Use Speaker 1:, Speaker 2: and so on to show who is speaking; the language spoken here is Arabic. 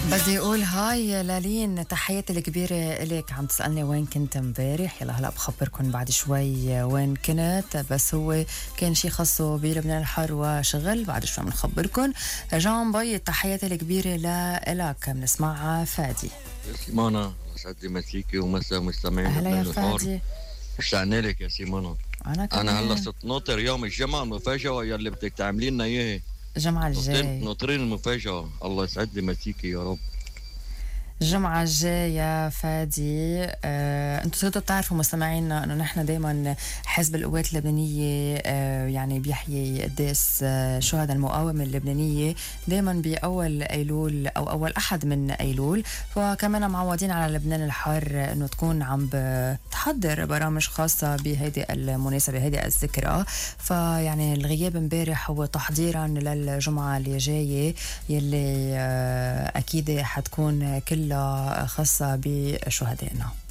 Speaker 1: بدي اقول هاي لالين، تحياتي الكبيرة إلك. عم تسألني وين كنت امبارح؟ يلا هلا بخبركن بعد شوي وين كنت، بس هو كان شي خاصه بلبنان الحر وشغل. بعد شوي بنخبركن. جان بي، تحياتي الكبيرة لإلك. بنسمعها فادي.
Speaker 2: سيمانا سعد مسيكي ومسا مستمعين
Speaker 1: هلا يا
Speaker 2: لبنان الحار.
Speaker 1: فادي.
Speaker 2: اشتقنا لك يا سيمانا.
Speaker 1: أنا
Speaker 2: انا هلا
Speaker 1: كمان.
Speaker 2: صرت ناطر يوم الجمعة المفاجأة يلي بدك تعملي لنا اياها.
Speaker 1: الجمعة الجاي.
Speaker 2: ناطرين المفاجأة. الله يسعد لي مسيكي يا رب.
Speaker 1: الجمعة الجاية فادي. انتم صرتوا بتعرفوا مستمعينا انه نحن دايما حزب القوات اللبنانية يعني بيحيي قداس شهداء المقاومة اللبنانية دايما بأول أيلول أو أول أحد من أيلول. فكمان معودين على لبنان الحار انه تكون عم بتحضر برامج خاصة بهيدي المناسبة، هيدي الذكرى. فيعني الغياب امبارح هو تحضيرا للجمعة اللي جاية، يلي أكيد حتكون كلها خاصة بشهدائنا.